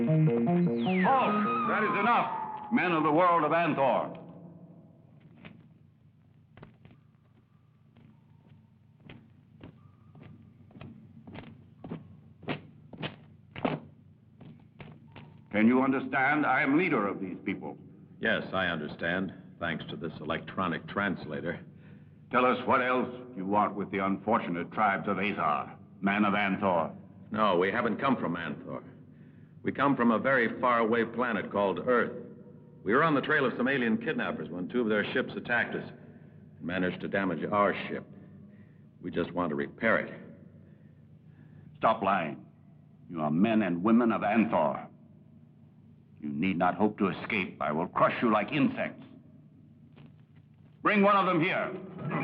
Halt! That is enough, men of the world of Anthor. Can you understand? I am leader of these people. Yes, I understand, thanks to this electronic translator. Tell us what else you want with the unfortunate tribes of Athar, man of Anthor. No, we haven't come from Anthor. We come from a very faraway planet called Earth. We were on the trail of some alien kidnappers when two of their ships attacked us and managed to damage our ship. We just want to repair it. Stop lying. You are men and women of Anthor. You need not hope to escape. I will crush you like insects. Bring one of them here.